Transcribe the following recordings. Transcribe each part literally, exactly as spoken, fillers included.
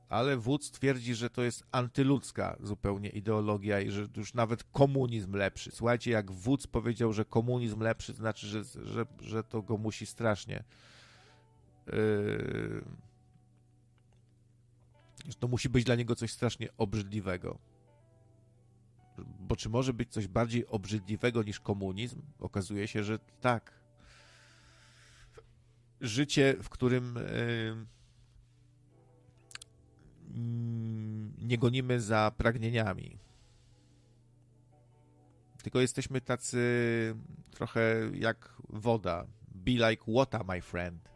ale wódz twierdzi, że to jest antyludzka zupełnie ideologia i że już nawet komunizm lepszy. Słuchajcie, jak wódz powiedział, że komunizm lepszy, to znaczy, że, że, że to go musi strasznie... Yy, że to musi być dla niego coś strasznie obrzydliwego. Bo czy może być coś bardziej obrzydliwego niż komunizm? Okazuje się, że tak. Życie, w którym yy, nie gonimy za pragnieniami. Tylko jesteśmy tacy trochę jak woda. Be like water, my friend.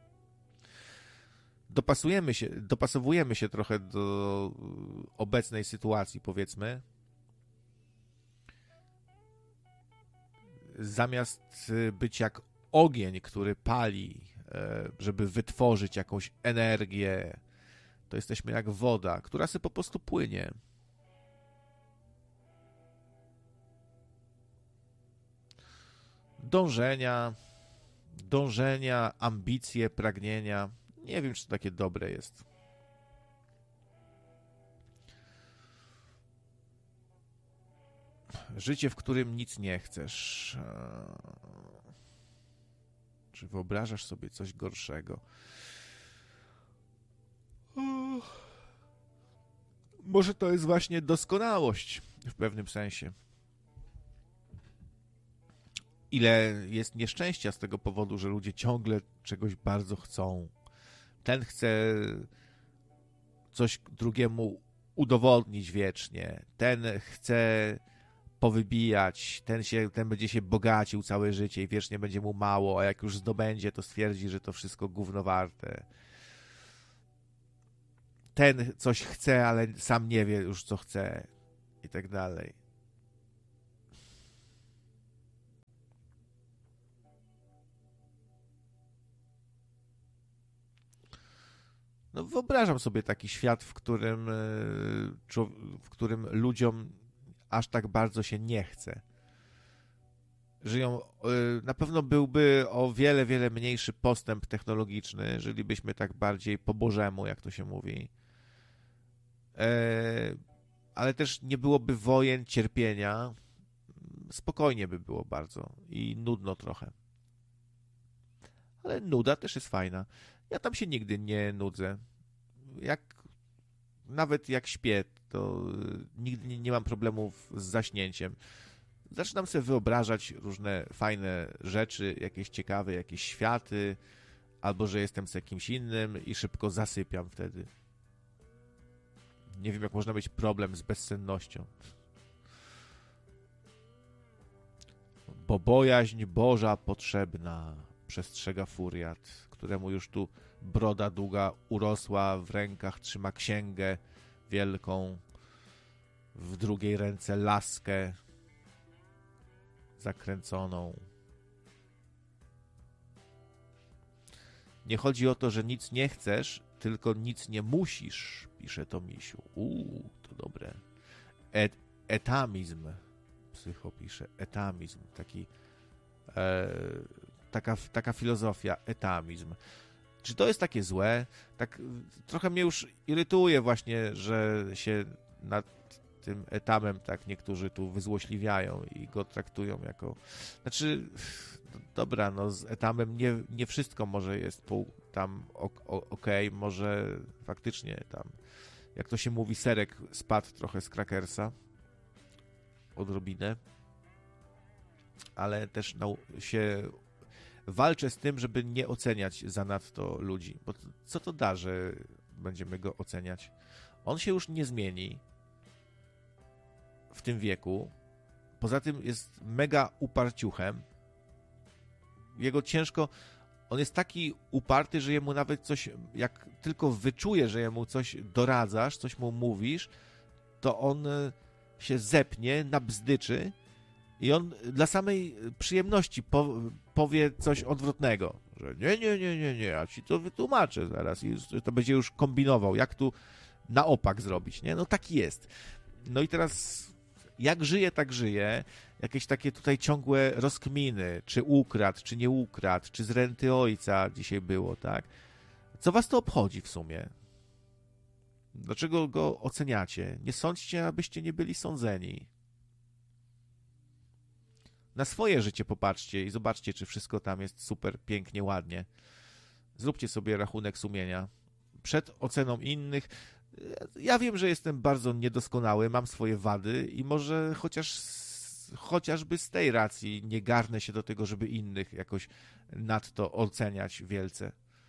Dopasujemy się, dopasowujemy się trochę do obecnej sytuacji, powiedzmy. Zamiast być jak ogień, który pali, żeby wytworzyć jakąś energię, to jesteśmy jak woda, która sobie po prostu płynie. Dążenia, dążenia, ambicje, pragnienia. Nie wiem, czy to takie dobre jest. Życie, w którym nic nie chcesz. Czy wyobrażasz sobie coś gorszego? Może to jest właśnie doskonałość w pewnym sensie. Ile jest nieszczęścia z tego powodu, że ludzie ciągle czegoś bardzo chcą. Ten chce coś drugiemu udowodnić wiecznie. Ten chce powybijać. Ten, się, ten będzie się bogacił całe życie i wiecznie będzie mu mało, a jak już zdobędzie, to stwierdzi, że to wszystko gówno warte. Ten coś chce, ale sam nie wie już, co chce. I tak dalej. No wyobrażam sobie taki świat, w którym, w którym ludziom aż tak bardzo się nie chce. Żyją, na pewno byłby o wiele, wiele mniejszy postęp technologiczny, żylibyśmy tak bardziej po bożemu, jak to się mówi. Ale też nie byłoby wojen, cierpienia. Spokojnie by było bardzo i nudno trochę. Ale nuda też jest fajna. Ja tam się nigdy nie nudzę. Jak, nawet jak śpię, to nigdy nie, nie mam problemów z zaśnięciem. Zaczynam sobie wyobrażać różne fajne rzeczy, jakieś ciekawe, jakieś światy, albo że jestem z jakimś innym i szybko zasypiam wtedy. Nie wiem, jak można mieć problem z bezsennością. Bo bojaźń Boża potrzebna, przestrzega furiat, któremu już tu broda długa urosła, w rękach trzyma księgę wielką, w drugiej ręce laskę zakręconą. Nie chodzi o to, że nic nie chcesz, tylko nic nie musisz, pisze to Misiu. Uuu, to dobre. Et, etamizm, psycho pisze, etamizm, taki, e, taka, taka filozofia, etamizm. Czy to jest takie złe? Tak trochę mnie już irytuje właśnie, że się nad tym etamem tak niektórzy tu wyzłośliwiają i go traktują jako... Znaczy, dobra, no z etamem nie, nie wszystko może jest pół tam okej, okay, może faktycznie tam, jak to się mówi, serek spadł trochę z krakersa, odrobinę, ale też no, się walczę z tym, żeby nie oceniać zanadto ludzi, bo co to da, że będziemy go oceniać? On się już nie zmieni w tym wieku. Poza tym jest mega uparciuchem. Jego ciężko... On jest taki uparty, że jemu nawet coś... Jak tylko wyczuje, że jemu coś doradzasz, coś mu mówisz, to on się zepnie, nabzdyczy i on dla samej przyjemności po, powie coś odwrotnego. Że nie, nie, nie, nie, nie, ja ci to wytłumaczę zaraz i to będzie już kombinował, jak tu na opak zrobić, nie? No tak jest. No i teraz jak żyje, tak żyje. Jakieś takie tutaj ciągłe rozkminy, czy ukradł, czy nie ukradł, czy z renty ojca dzisiaj było, tak? Co was to obchodzi w sumie? Dlaczego go oceniacie? Nie sądźcie, abyście nie byli sądzeni. Na swoje życie popatrzcie i zobaczcie, czy wszystko tam jest super, pięknie, ładnie. Zróbcie sobie rachunek sumienia. Przed oceną innych. Ja wiem, że jestem bardzo niedoskonały, mam swoje wady i może chociaż chociażby z tej racji nie garnę się do tego, żeby innych jakoś nadto oceniać wielce.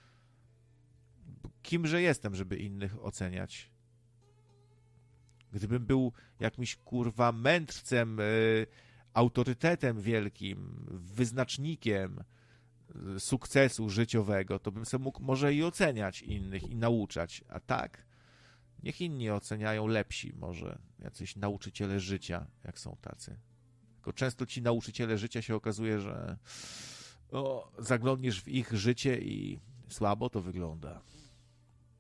Kimże jestem, żeby innych oceniać? Gdybym był jakimś, kurwa, mędrcem, yy, autorytetem wielkim, wyznacznikiem yy, sukcesu życiowego, to bym sobie mógł może i oceniać innych i nauczać. A tak? Niech inni oceniają lepsi może, jacyś nauczyciele życia, jak są tacy. Tylko często ci nauczyciele życia się okazuje, że o, zaglądniesz w ich życie i słabo to wygląda.